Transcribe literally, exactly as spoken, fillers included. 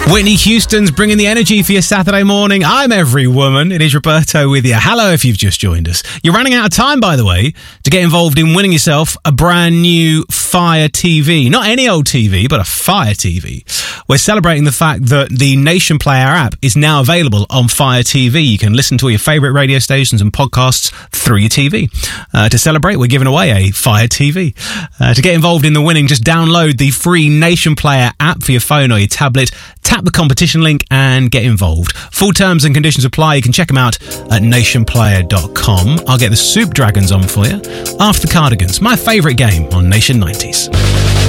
Whitney Houston's bringing the energy for your Saturday morning. I'm Every Woman. It is Roberto with you. Hello if you've just joined us. You're running out of time, by the way, to get involved in winning yourself a brand new Fire T V. Not any old T V, but a Fire T V. We're celebrating the fact that the Nation Player app is now available on Fire T V. You can listen to all your favourite radio stations and podcasts through your T V. Uh, to celebrate, we're giving away a Fire T V. Uh, to get involved in the winning, just download the free Nation Player app for your phone or your tablet. Tap the competition link and get involved. Full terms and conditions apply. You can check them out at nation player dot com. I'll get the Soup Dragons on for you after Cardigans, my favourite game on Nation nineties.